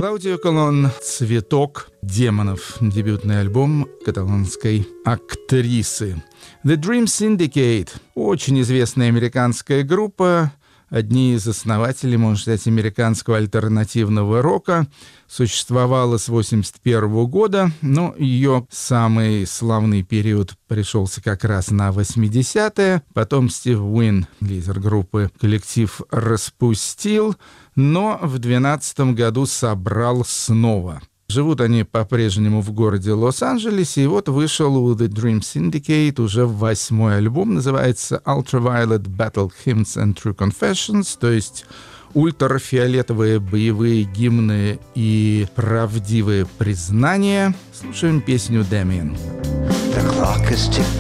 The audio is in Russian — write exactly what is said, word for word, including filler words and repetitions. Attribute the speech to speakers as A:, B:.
A: Клаудио Колон «Цветок демонов», дебютный альбом каталонской актрисы. The Dream Syndicate – очень известная американская группа, одни из основателей, можно сказать, американского альтернативного рока. Существовала с восемьдесят первого года, но ее самый славный период пришелся как раз на восьмидесятые. Потом Стив Уин, лидер группы, коллектив распустил, но в двенадцатом году собрал снова. Живут они по-прежнему в городе Лос-Анджелесе, и вот вышел у The Dream Syndicate уже восьмой альбом, называется Ultraviolet Battle Hymns and True Confessions, то есть ультрафиолетовые боевые гимны и правдивые признания. Слушаем песню «Damien».